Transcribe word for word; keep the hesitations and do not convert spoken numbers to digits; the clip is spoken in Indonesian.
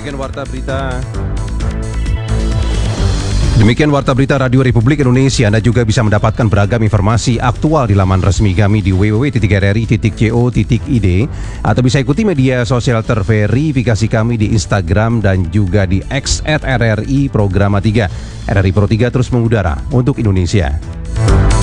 Demikian warta berita Demikian warta berita Radio Republik Indonesia. Anda juga bisa mendapatkan beragam informasi aktual di laman resmi kami di w w w titik r r i titik co titik i d atau bisa ikuti media sosial terverifikasi kami di Instagram dan juga di X at R R I Programa tiga. R R I Pro tiga terus mengudara untuk Indonesia.